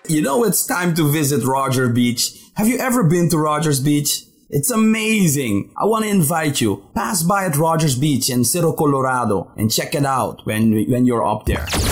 You know it's time to visit Roger Beach. Have you ever been to Rogers Beach? It's amazing. I want to invite you. Pass by at Rogers Beach in Cerro Colorado and check it out when you're up there.